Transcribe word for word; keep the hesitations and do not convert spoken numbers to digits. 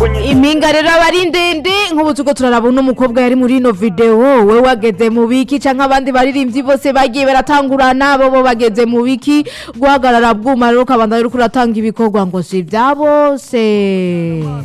impinga rero aba ari ndende nk'ubu tuko turaraba uno mukobwa yari muri ino video we wageze mu biki canke abandi baririmbyi bose bagiye baratangurana bo bo bageze mu biki guhagarara bwuma rero kabanda rero kuratanga ibikorwa ngo si bya bose.